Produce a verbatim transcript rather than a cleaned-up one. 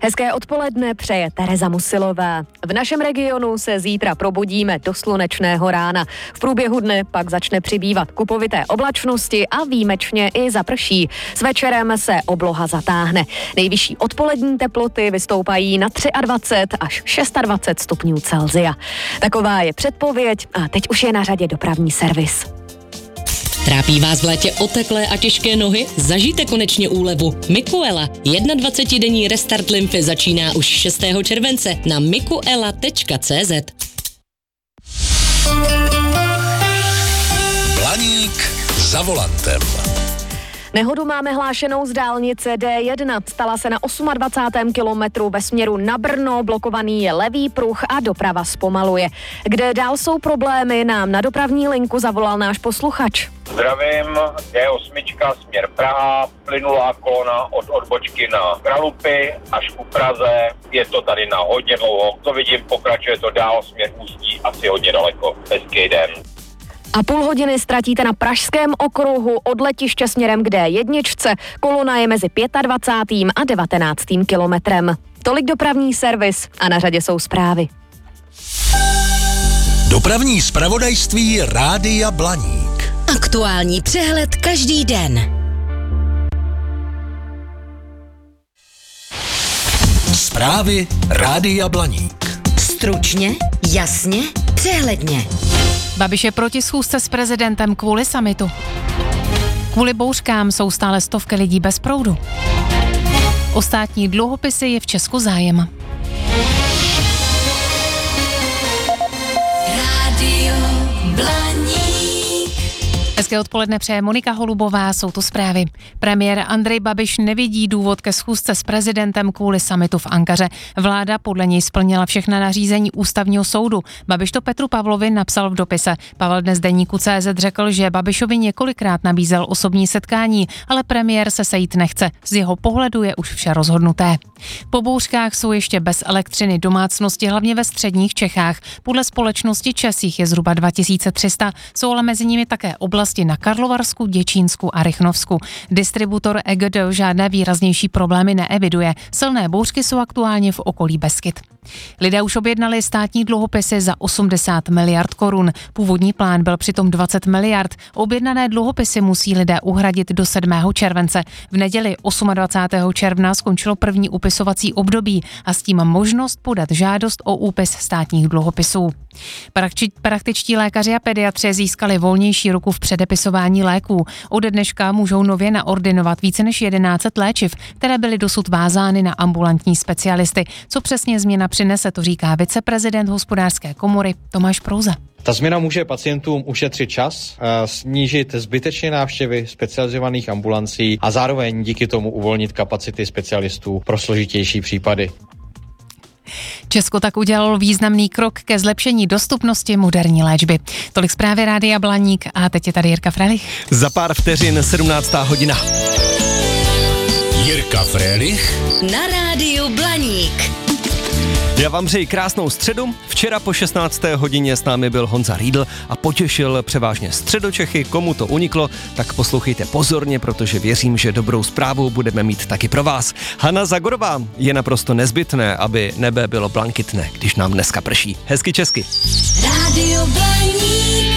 Hezké odpoledne přeje Tereza Musilová. V našem regionu se zítra probudíme do slunečného rána. V průběhu dne pak začne přibývat kupovité oblačnosti a výjimečně i zaprší. S večerem se obloha zatáhne. Nejvyšší odpolední teploty vystoupají na dvacet tři až dvacet šest stupňů Celsia. Taková je předpověď a teď už je na řadě dopravní servis. Trápí vás v létě oteklé a těžké nohy? Zažijte konečně úlevu. Mikuela. dvacetidenní restart lymfy začíná už šestého července na mikuela tečka cé zet. Blaník za volantem. Nehodu máme hlášenou z dálnice D jedna. Stala se na dvacátém osmém kilometru ve směru na Brno, blokovaný je levý pruh a doprava zpomaluje. Kde dál jsou problémy, nám na dopravní linku zavolal náš posluchač. Zdravím, D osm směr Praha, plynulá kolona od odbočky na Kralupy až ku Praze. Je to tady na hodně dlouho. Co vidím, pokračuje to dál směr Ústí, asi hodně daleko. Hezký den. A půl hodiny ztratíte na Pražském okruhu od letiště směrem k D jedna. Kolona je mezi dvacátým pátým a devatenáctým kilometrem. Tolik dopravní servis a na řadě jsou zprávy. Dopravní zpravodajství Rádia Blaník. Aktuální přehled každý den. Zprávy Rádia Blaník. Stručně, jasně, přehledně. Babiš je proti schůzce s prezidentem kvůli summitu. Kvůli bouřkám jsou stále stovky lidí bez proudu. O státní dluhopisy je v Česku zájem. Rádio Blaník. Hezké odpoledne přeje Monika Holubová, jsou to zprávy. Premiér Andrej Babiš nevidí důvod ke schůzce s prezidentem kvůli summitu v Ankaře. Vláda podle něj splnila všechna nařízení ústavního soudu. Babiš to Petru Pavlovi napsal v dopise. Pavel dnes deníku C Z řekl, že Babišovi několikrát nabízel osobní setkání, ale premiér se sejít nechce. Z jeho pohledu je už vše rozhodnuté. Po bouřkách jsou ještě bez elektřiny domácnosti, hlavně ve středních Čechách. Podle společnosti ČEZ je zhruba dva tisíce tři sta, jsou ale mezi nimi také oblasti na Karlovarsku, Děčínsku a Rychnovsku. Distributor E G D žádné výraznější problémy neeviduje. Silné bouřky jsou aktuálně v okolí Beskyd. Lidé už objednali státní dluhopisy za osmdesát miliard korun. Původní plán byl přitom dvacet miliard. Objednané dluhopisy musí lidé uhradit do sedmého července. V neděli dvacátého osmého června skončilo první upisovací období a s tím možnost podat žádost o úpis státních dluhopisů. Prakči, praktičtí lékaři a pediatři získali volnější ruku v předepisování léků. Od dneška můžou nově naordinovat více než tisíc sto léčiv, které byly dosud vázány na ambulantní specialisty. Co přesně změna přinese, to říká viceprezident Hospodářské komory Tomáš Prouza. Ta změna může pacientům ušetřit čas, snížit zbytečné návštěvy specializovaných ambulancí a zároveň díky tomu uvolnit kapacity specialistů pro složitější případy. Česko tak udělalo významný krok ke zlepšení dostupnosti moderní léčby. Tolik zprávy Rádia Blaník a teď je tady Jirka Frélich. Za pár vteřin sedmnáctá hodina. Jirka Frélich Na Rádiu Blaník. Já vám přeji krásnou středu. Včera po šestnácté hodině s námi byl Honza Riedl a potěšil převážně Středočechy. Komu to uniklo, tak poslouchejte pozorně, protože věřím, že dobrou zprávu budeme mít taky pro vás. Hana Zagorová, je naprosto nezbytné, aby nebe bylo blankitné, když nám dneska prší. Hezky česky. Rádio Blaník.